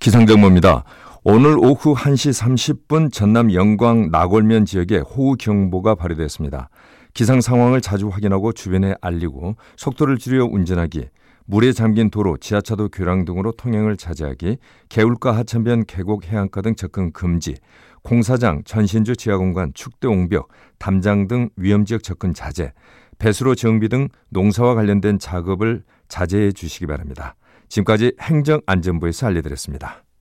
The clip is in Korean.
기상정보입니다. 오늘 오후 1시 30분 전남 영광 나골면 지역에 호우경보가 발효됐습니다. 기상 상황을 자주 확인하고 주변에 알리고 속도를 줄여 운전하기, 물에 잠긴 도로, 지하차도 교량 등으로 통행을 자제하기, 개울가 하천변 계곡 해안가 등 접근 금지, 공사장, 전신주 지하공간, 축대 옹벽, 담장 등 위험지역 접근 자제, 배수로 정비 등 농사와 관련된 작업을 자제해 주시기 바랍니다. 지금까지 행정안전부에서 알려드렸습니다.